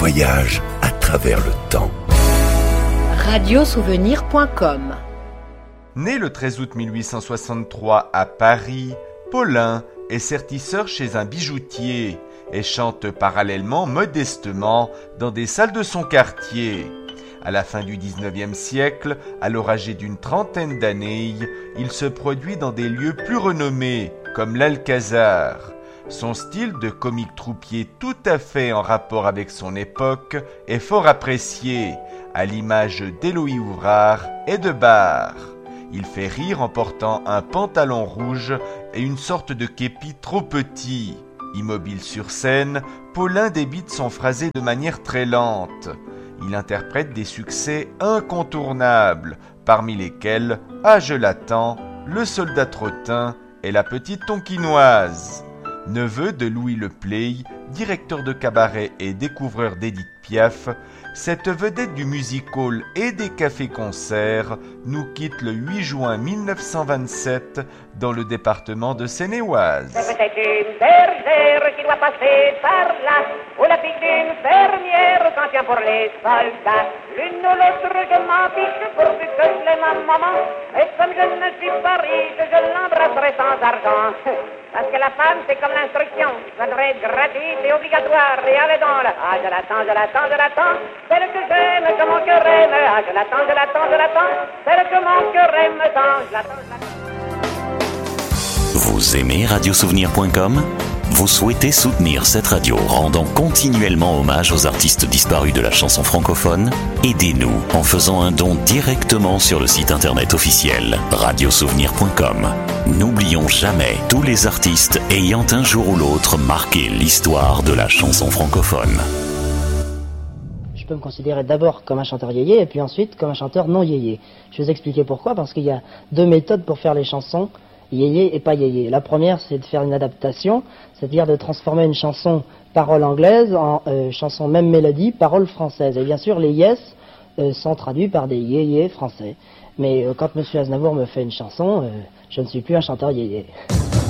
voyage à travers le temps. Radiosouvenir.com. Né le 13 août 1863 à Paris, Paulin est sertisseur chez un bijoutier et chante parallèlement modestement dans des salles de son quartier. À la fin du 19e siècle, alors âgé d'une trentaine d'années, il se produit dans des lieux plus renommés, comme l'Alcazar. Son style de comique troupier tout à fait en rapport avec son époque est fort apprécié, à l'image d'Éloï Ouvrard et de Barre. Il fait rire en portant un pantalon rouge et une sorte de képi trop petit. Immobile sur scène, Paulin débite son phrasé de manière très lente. Il interprète des succès incontournables, parmi lesquels « Ah, je l'attends »,« Le soldat trottin » et « La petite tonkinoise ». Neveu de Louis Le Play, directeur de cabaret et découvreur d'Édith Piaf, cette vedette du music-hall et des cafés-concerts nous quitte le 8 juin 1927 dans le département de Seine-et-Oise. C'est peut-être une bergère qui doit passer par là, ou la fille d'une fermière quand tient pour les soldats. L'une ou l'autre je m'en fiche pourvu que je l'aime ma maman, et comme je ne suis pas riche, je l'embrasserai sans argent. Parce que la femme, c'est comme l'instruction, ça devrait être gratuite et obligatoire. Et allez donc là, ah je l'attends, celle que j'aime, que mon cœur aime. Ah je l'attends, celle que mon cœur aime tant. Je l'attends. Vous aimez Radiosouvenir.com ? Vous souhaitez soutenir cette radio rendant continuellement hommage aux artistes disparus de la chanson francophone ? Aidez-nous en faisant un don directement sur le site internet officiel Radiosouvenir.com. N'oublions jamais tous les artistes ayant un jour ou l'autre marqué l'histoire de la chanson francophone. Je peux me considérer d'abord comme un chanteur yéyé et puis ensuite comme un chanteur non yéyé. Je vais vous expliquer pourquoi, parce qu'il y a deux méthodes pour faire les chansons yéyé et pas yéyé. La première, c'est de faire une adaptation, c'est-à-dire de transformer une chanson parole anglaise en chanson même mélodie, parole française. Et bien sûr, les yes sont traduits par des yéyés français. Mais quand M. Aznavour me fait une chanson, je ne suis plus un chanteur yéyé.